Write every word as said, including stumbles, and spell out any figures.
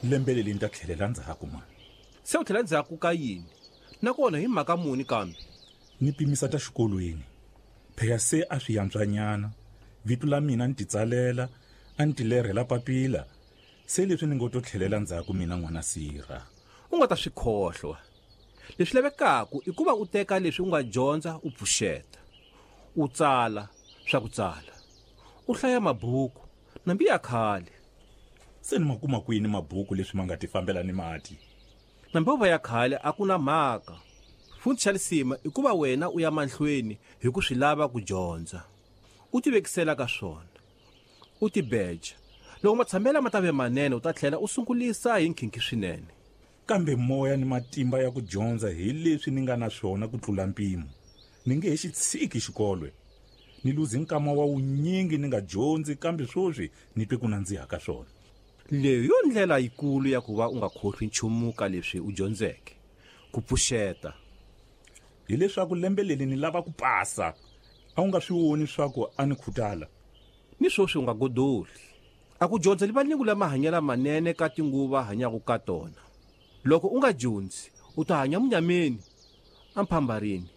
lembe leri ni ta tlhelela ndzhaku mani. Se u tlhela ndzhaku ka yini nakona hi mhaka muni kambe? Ni pimisa ta xikolweni phela se a swi yantswanyana, vito la mina ni titsalela a ni tilerhela papila, se leswi ni ngo to tlhelela ndzhaku mina n'wana Sira. U nga ta swi khohlwa. Leswi lavekaku i ku va u teka leswi u nga dyondza u pfuxeta, u tsala swa ku tsala, u hlaya mabhuku nambi ya khale. Se ni makuma kwini mabhuku leswi ma nga ti fambela ni mati? Nambi va ya khale a ku na mhaka. Futhi xa lisima i ku va wena u ya mahlweni hi ku swi lava ku dyondza, u tivekisela ka swona, u tibeja. Loko matshamela ma ta ve manene u ta tlhela u sungulisa hi nkhinkhi swinene. Kambe moya ni matimba ya ku dyondza hi leswi ni nga na swona ku tlula mpimo. Ni nge he xi tshiki xikolwe, ni luzi nkama wa wunyingi ni nga dyondzi, kambe swoswi ni twe ku nandziha ka swona. Leyo yo ndlela yikulu ya ku va u nga khohlwi nchumu ka leswi u dyondzeke, ku pfuxeta. Hi leswaku lembe leri ni lava ku pasa, a wu nga swi voni swa ku a ni khutala. Ni swoswi u nga godoli. A ku dyondza liva ni ku lama hanyela manene ka tinguva hanyaku ka tona. Loko u nga dyondzi u ta hanya munyameni, amphambarini.